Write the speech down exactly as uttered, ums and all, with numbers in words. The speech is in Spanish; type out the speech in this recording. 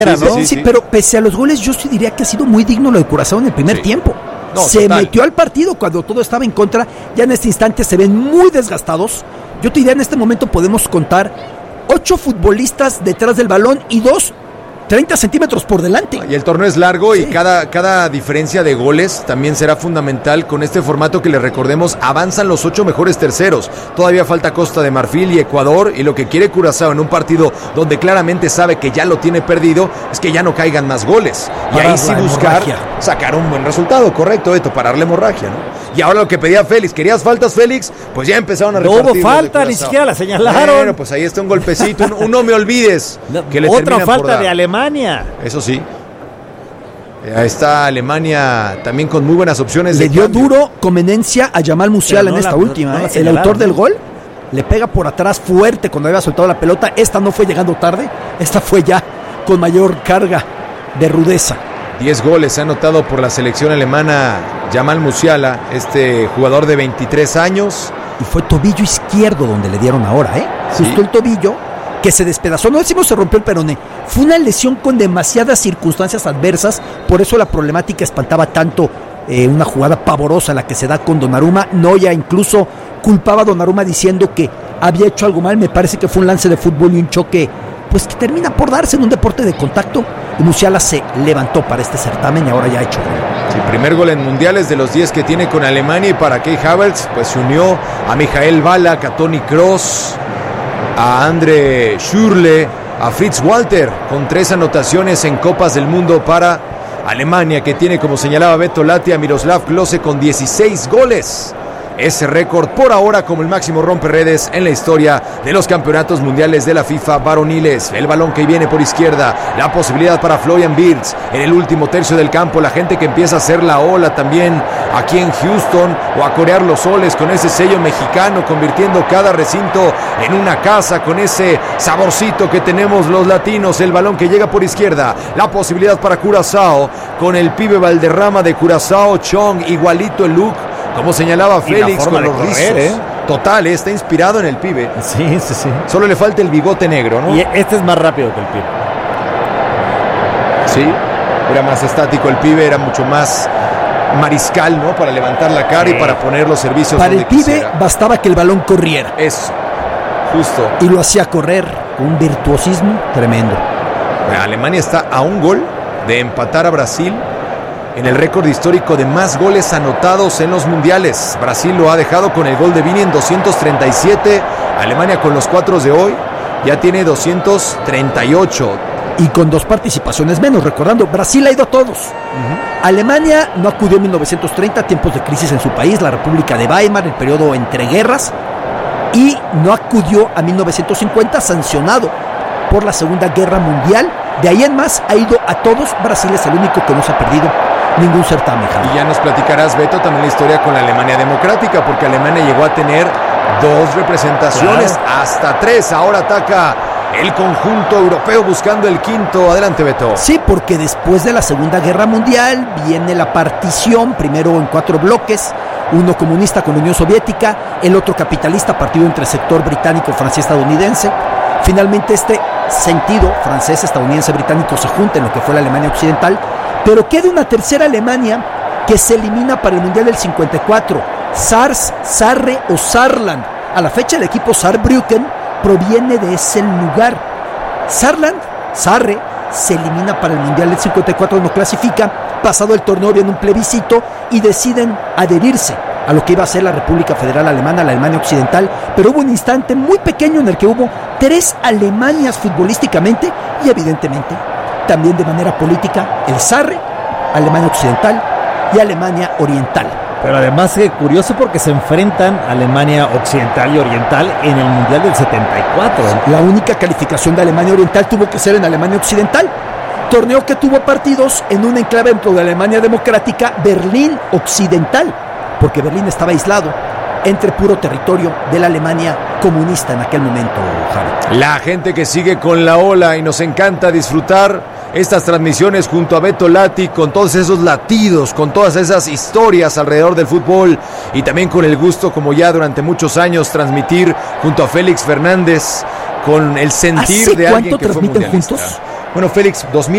Sí, ¿no? sí, sí, sí, pero pese a los goles, yo sí diría que ha sido muy digno lo de Curazao en el primer sí. tiempo. No, se total. metió al partido cuando todo estaba en contra. Ya en este instante se ven muy desgastados. Yo te diría, en este momento podemos contar ocho futbolistas detrás del balón y dos treinta centímetros por delante. Y el torneo es largo sí. y cada, cada diferencia de goles también será fundamental con este formato que les recordemos, avanzan los ocho mejores terceros. Todavía falta Costa de Marfil y Ecuador, y lo que quiere Curazao en un partido donde claramente sabe que ya lo tiene perdido es que ya no caigan más goles. Y para ahí sí buscar hemorragia. Sacar un buen resultado, correcto, Beto, parar la hemorragia, ¿no? Y ahora lo que pedía Félix, ¿querías faltas, Félix? Pues ya empezaron a repartir. No hubo falta, ni siquiera la señalaron. Bueno, pues ahí está un golpecito, un, un no me olvides. No, que le otra falta de Alemania. Eso sí. Ahí está Alemania también con muy buenas opciones. Le de dio cambio. duro Comenencia a Yamal Musiala no en esta la, última. No, no ¿eh? El autor del gol le pega por atrás fuerte cuando había soltado la pelota. Esta no fue llegando tarde, esta fue ya con mayor carga de rudeza. diez goles ha anotado por la selección alemana Yamal Musiala, este jugador de veintitrés años. Y fue tobillo izquierdo donde le dieron ahora, ¿eh? Sí. Justo el tobillo que se despedazó. No decimos se rompió el peroné. Fue una lesión con demasiadas circunstancias adversas. Por eso la problemática espantaba tanto. Eh, una jugada pavorosa la que se da con Donnarumma. Noya incluso culpaba a Donnarumma diciendo que había hecho algo mal. Me parece que fue un lance de fútbol y un choque pues que termina por darse en un deporte de contacto. Y Musiala se levantó para este certamen y ahora ya ha hecho gol. Sí, primer gol en mundiales de los diez que tiene con Alemania, y para Kai Havertz pues se unió a Michael Ballack, a Toni Kroos, a Andre Schürrle, a Fritz Walter, con tres anotaciones en Copas del Mundo para Alemania, que tiene, como señalaba Beto Lati, a Miroslav Klose con dieciséis goles. Ese récord por ahora como el máximo romperredes en la historia de los campeonatos mundiales de la FIFA varoniles. El balón que viene por izquierda, la posibilidad para Florian Wirtz en el último tercio del campo, la gente que empieza a hacer la ola también aquí en Houston, o a corear los soles con ese sello mexicano, convirtiendo cada recinto en una casa con ese saborcito que tenemos los latinos. El balón que llega por izquierda, la posibilidad para Curazao con el pibe Valderrama de Curazao, Chong, igualito el look, como señalaba Félix, con los rizos. ¿eh? Total, ¿eh? Está inspirado en el pibe. Sí, sí, sí. Solo le falta el bigote negro, ¿no? Y este es más rápido que el pibe. Sí, era más estático el pibe, era mucho más mariscal, ¿no? Para levantar la cara sí. y para poner los servicios para donde el pibe quisiera. Bastaba que el balón corriera. Eso, justo. Y lo hacía correr con un virtuosismo tremendo. Alemania está a un gol de empatar a Brasil en el récord histórico de más goles anotados en los mundiales. Brasil lo ha dejado con el gol de Vini en doscientos treinta y siete. Alemania con los cuatro de hoy ya tiene doscientos treinta y ocho. Y con dos participaciones menos, recordando, Brasil ha ido a todos. Uh-huh. Alemania no acudió en mil novecientos treinta, tiempos de crisis en su país, la República de Weimar, el periodo entre guerras, y no acudió a mil novecientos cincuenta, sancionado por la Segunda Guerra Mundial. De ahí en más ha ido a todos. Brasil es el único que no se ha perdido ningún certamen. Y ya nos platicarás, Beto, también la historia con la Alemania democrática, porque Alemania llegó a tener dos representaciones, claro. hasta tres. Ahora ataca el conjunto europeo buscando el quinto. Adelante, Beto. Sí, porque después de la Segunda Guerra Mundial viene la partición, primero en cuatro bloques, uno comunista con la Unión Soviética, el otro capitalista, partido entre sector británico, francés, estadounidense. Finalmente este sentido francés, estadounidense, británico se junta en lo que fue la Alemania occidental, pero queda una tercera Alemania que se elimina para el Mundial del cincuenta y cuatro. Sars, Sarre o Saarland. A la fecha el equipo Saarbrücken proviene de ese lugar. Saarland, Sarre, se elimina para el Mundial del cincuenta y cuatro, no clasifica. Pasado el torneo viene un plebiscito y deciden adherirse a lo que iba a ser la República Federal Alemana, la Alemania Occidental, pero hubo un instante muy pequeño en el que hubo tres Alemanias futbolísticamente y evidentemente también de manera política, el Sarre, Alemania Occidental y Alemania Oriental. Pero además es curioso porque se enfrentan Alemania Occidental y Oriental en el Mundial del setenta y cuatro. La única calificación de Alemania Oriental tuvo que ser en Alemania Occidental. Torneo que tuvo partidos en un enclave dentro de Alemania Democrática, Berlín Occidental, porque Berlín estaba aislado entre puro territorio de la Alemania comunista en aquel momento, Javi. La gente que sigue con la ola y nos encanta disfrutar estas transmisiones junto a Beto Lati, con todos esos latidos, con todas esas historias alrededor del fútbol, y también con el gusto, como ya durante muchos años, transmitir junto a Félix Fernández, con el sentir de alguien que fue mundialista. ¿Cuánto transmiten juntos? Bueno, Félix, dos mil